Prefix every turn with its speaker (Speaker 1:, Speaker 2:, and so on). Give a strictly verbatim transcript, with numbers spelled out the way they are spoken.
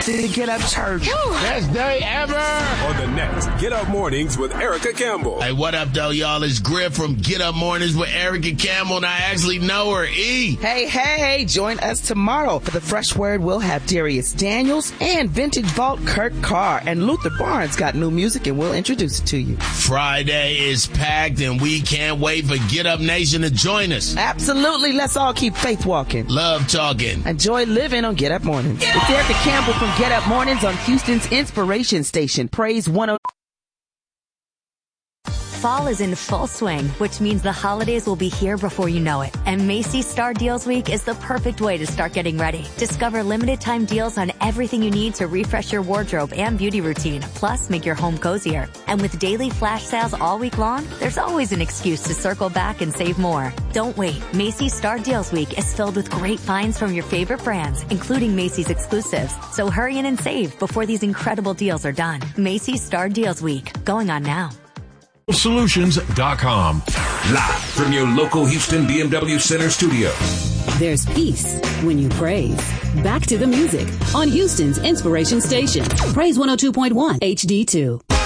Speaker 1: to get up church.
Speaker 2: Best day ever.
Speaker 3: On the next Get Up Mornings with Erica Campbell.
Speaker 4: Hey, what up, though, y'all? It's Griff from Get Up Mornings with Erica Campbell, and I actually know her. E.
Speaker 1: Hey, hey, join us tomorrow for the Fresh Word. We'll have Darius Daniels and Vintage Vault Kurt Carr, and Luther Barnes got new music, and we'll introduce it to you.
Speaker 4: Friday is packed, and we can't wait for Get Up Nation to join us.
Speaker 1: Absolutely. Let's all keep faith walking.
Speaker 4: Love talking.
Speaker 1: Enjoy living on Get Up Mornings. It's Erica Campbell from Get Up Mornings on Houston's Inspiration Station. Praise one oh.
Speaker 5: Fall is in full swing, which means the holidays will be here before you know it. And Macy's Star Deals Week is the perfect way to start getting ready. Discover limited time deals on everything you need to refresh your wardrobe and beauty routine, plus make your home cozier. And with daily flash sales all week long, there's always an excuse to circle back and save more. Don't wait. Macy's Star Deals Week is filled with great finds from your favorite brands, including Macy's exclusives. So hurry in and save before these incredible deals are done. Macy's Star Deals Week, going on now.
Speaker 6: Solutions dot com.
Speaker 7: Live from your local Houston B M W Center studio.
Speaker 8: There's peace when you praise. Back to the music on Houston's Inspiration Station. Praise one oh two point one H D two.